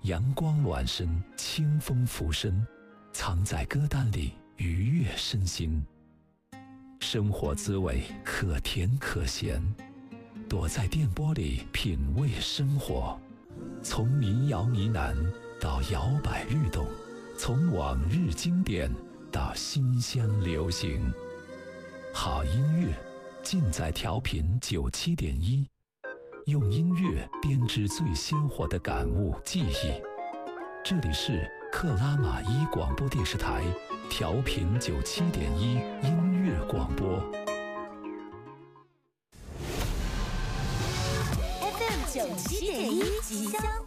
阳光暖身，清风拂身，藏在歌单里，愉悦身心。生活滋味可甜可咸，躲在电波里品味生活。从民谣呢喃到摇摆律动，从往日经典到新乡流行。好音乐尽在调频97.1，用音乐编织最鲜活的感悟记忆。这里是克拉玛依广播电视台调频97.1音乐广播。 FM 97.1吉祥